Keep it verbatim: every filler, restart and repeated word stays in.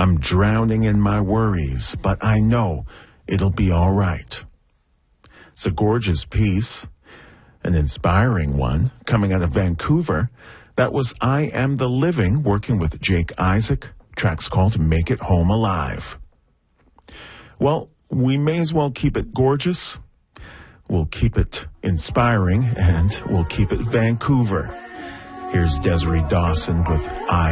I'm drowning in my worries, but I know it'll be all right. It's a gorgeous piece, an inspiring one, coming out of Vancouver. That was I Am the Living, working with Jake Isaac. Track's called Make It Home Alive. Well, we may as well keep it gorgeous. We'll keep it inspiring, and we'll keep it Vancouver. Here's Desiree Dawson with I